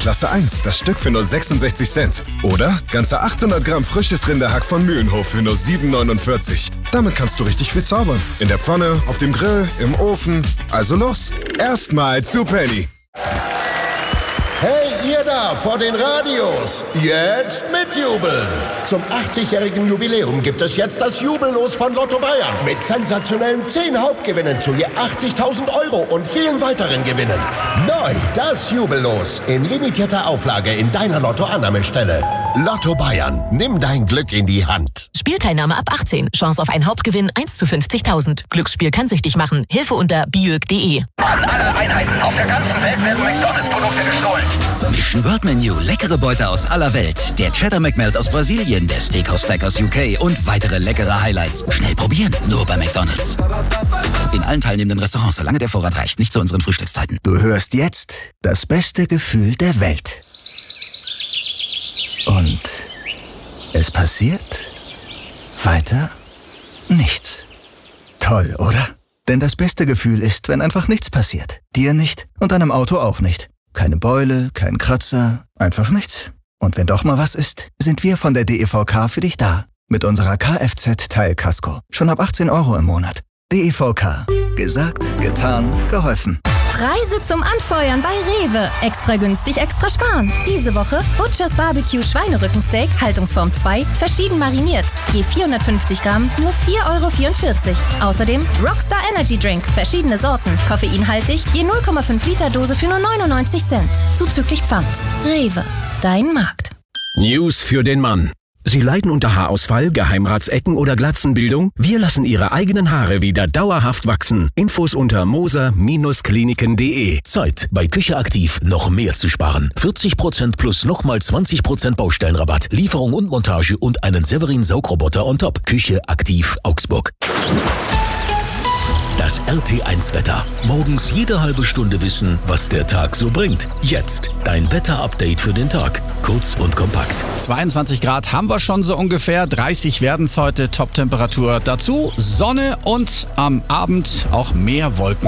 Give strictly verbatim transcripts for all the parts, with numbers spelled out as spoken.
Klasse eins, das Stück für nur sechsundsechzig Cent. Oder ganze achthundert Gramm frisches Rinderhack von Mühlenhof für nur sieben neunundvierzig. Damit kannst du richtig viel zaubern. In der Pfanne, auf dem Grill, im Ofen. Also los, erstmal zu Penny. Hey, ihr da vor den Radios, jetzt mitjubeln! Zum achtzigjährigen Jubiläum gibt es jetzt das Jubellos von Lotto Bayern mit sensationellen zehn Hauptgewinnen zu je achtzigtausend Euro und vielen weiteren Gewinnen. Neu das Jubellos in limitierter Auflage in deiner Lotto-Annahmestelle. Lotto Bayern, nimm dein Glück in die Hand. Spielteilnahme ab achtzehn. Chance auf einen Hauptgewinn eins zu fünfzigtausend. Glücksspiel kann süchtig machen. Hilfe unter biög punkt de. An alle Einheiten auf der ganzen Welt werden McDonalds-Produkte gestohlen. Mission World Menu. Leckere Beute aus aller Welt. Der Cheddar McMelt aus Brasilien, der Steakhouse Stack aus U K und weitere leckere Highlights. Schnell probieren, nur bei McDonalds. In allen teilnehmenden Restaurants, solange der Vorrat reicht. Nicht zu unseren Frühstückszeiten. Du hörst jetzt das beste Gefühl der Welt. Und es passiert weiter nichts. Toll, oder? Denn das beste Gefühl ist, wenn einfach nichts passiert. Dir nicht und deinem Auto auch nicht. Keine Beule, kein Kratzer, einfach nichts. Und wenn doch mal was ist, sind wir von der D E V K für dich da. Mit unserer Kfz-Teilkasko. Schon ab achtzehn Euro im Monat. D E V K. Gesagt, getan, geholfen. Preise zum Anfeuern bei Rewe. Extra günstig, extra sparen. Diese Woche Butchers Barbecue Schweinerückensteak, Haltungsform zwei, verschieden mariniert. Je vierhundertfünfzig Gramm, nur vier Euro vierundvierzig. Außerdem Rockstar Energy Drink, verschiedene Sorten. Koffeinhaltig, je null Komma fünf Liter Dose für nur neunundneunzig Cent. Zuzüglich Pfand. Rewe, dein Markt. News für den Mann. Sie leiden unter Haarausfall, Geheimratsecken oder Glatzenbildung? Wir lassen Ihre eigenen Haare wieder dauerhaft wachsen. Infos unter moser Kliniken punkt de. Zeit, bei Küche Aktiv noch mehr zu sparen. vierzig Prozent plus nochmal zwanzig Prozent Baustellenrabatt, Lieferung und Montage und einen Severin Saugroboter on top. Küche Aktiv Augsburg. Das R T eins Wetter. Morgens jede halbe Stunde wissen, was der Tag so bringt. Jetzt dein Wetter-Update für den Tag. Kurz und kompakt. zweiundzwanzig Grad haben wir schon so ungefähr. dreißig werden es heute. Top-Temperatur. Dazu Sonne und am Abend auch mehr Wolken.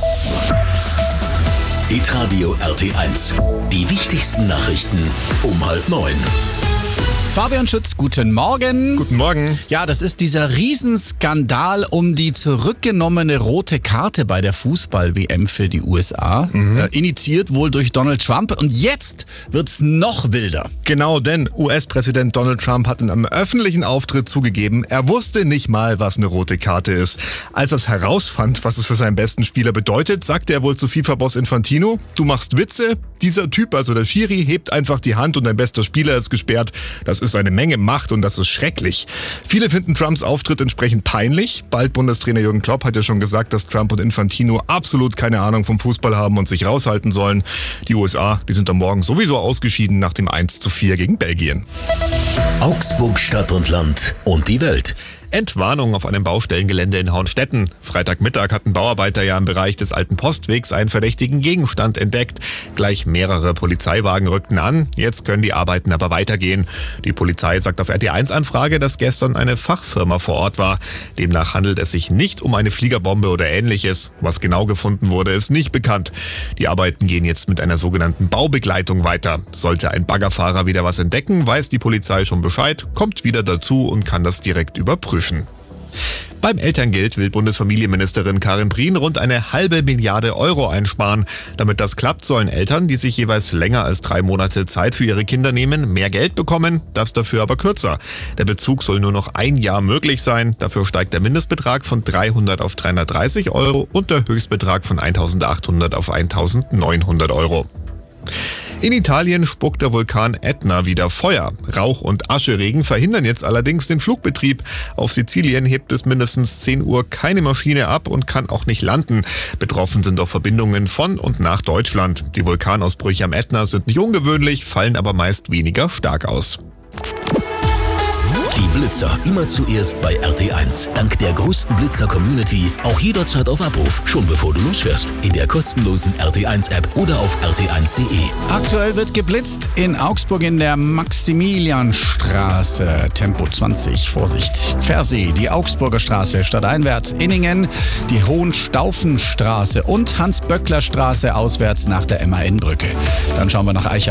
Hitradio R T eins. Die wichtigsten Nachrichten um halb neun. Fabian Schütz, guten Morgen. Guten Morgen. Ja, das ist dieser Riesenskandal um die zurückgenommene rote Karte bei der Fußball-W M für die U S A. Mhm. Äh, initiiert wohl durch Donald Trump. Und jetzt wird's noch wilder. Genau, denn U S-Präsident Donald Trump hat in einem öffentlichen Auftritt zugegeben, er wusste nicht mal, was eine rote Karte ist. Als er es herausfand, was es für seinen besten Spieler bedeutet, sagte er wohl zu FIFA-Boss Infantino, du machst Witze, dieser Typ, also der Schiri, hebt einfach die Hand und dein bester Spieler ist gesperrt. Das ist eine Menge Macht und das ist schrecklich. Viele finden Trumps Auftritt entsprechend peinlich. Bald Bundestrainer Jürgen Klopp hat ja schon gesagt, dass Trump und Infantino absolut keine Ahnung vom Fußball haben und sich raushalten sollen. Die U S A, die sind am Morgen sowieso ausgeschieden nach dem eins zu vier gegen Belgien. Augsburg, Stadt und Land und die Welt. Entwarnung auf einem Baustellengelände in Hauenstetten. Freitagmittag hatten Bauarbeiter ja im Bereich des alten Postwegs einen verdächtigen Gegenstand entdeckt. Gleich mehrere Polizeiwagen rückten an. Jetzt können die Arbeiten aber weitergehen. Die Polizei sagt auf R T eins Anfrage, dass gestern eine Fachfirma vor Ort war. Demnach handelt es sich nicht um eine Fliegerbombe oder Ähnliches. Was genau gefunden wurde, ist nicht bekannt. Die Arbeiten gehen jetzt mit einer sogenannten Baubegleitung weiter. Sollte ein Baggerfahrer wieder was entdecken, weiß die Polizei schon Bescheid, kommt wieder dazu und kann das direkt überprüfen. Beim Elterngeld will Bundesfamilienministerin Karin Prien rund eine halbe Milliarde Euro einsparen. Damit das klappt, sollen Eltern, die sich jeweils länger als drei Monate Zeit für ihre Kinder nehmen, mehr Geld bekommen, das dafür aber kürzer. Der Bezug soll nur noch ein Jahr möglich sein. Dafür steigt der Mindestbetrag von dreihundert auf dreihundertdreißig Euro und der Höchstbetrag von eintausendachthundert auf eintausendneunhundert Euro. In Italien spuckt der Vulkan Ätna wieder Feuer. Rauch- und Ascheregen verhindern jetzt allerdings den Flugbetrieb. Auf Sizilien hebt es mindestens zehn Uhr keine Maschine ab und kann auch nicht landen. Betroffen sind auch Verbindungen von und nach Deutschland. Die Vulkanausbrüche am Ätna sind nicht ungewöhnlich, fallen aber meist weniger stark aus. Die Blitzer immer zuerst bei R T eins. Dank der größten Blitzer-Community auch jederzeit auf Abruf, schon bevor du losfährst. In der kostenlosen R T eins App oder auf r t eins punkt de. Aktuell wird geblitzt in Augsburg in der Maximilianstraße. Tempo zwanzig, Vorsicht. Pfersee, die Augsburger Straße stadteinwärts. Inningen, die Hohenstaufenstraße und Hans-Böckler-Straße auswärts nach der M A N-Brücke. Dann schauen wir nach Eichach.